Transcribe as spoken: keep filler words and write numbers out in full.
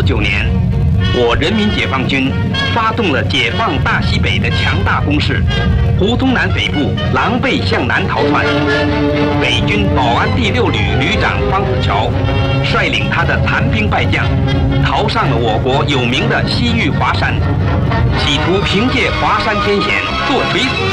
九年，我人民解放军发动了解放大西北的强大攻势，胡宗南匪部狼狈向南逃窜。北军保安第六旅旅长方子乔率领他的残兵败将，逃上了我国有名的西域华山，企图凭借华山天险做垂死。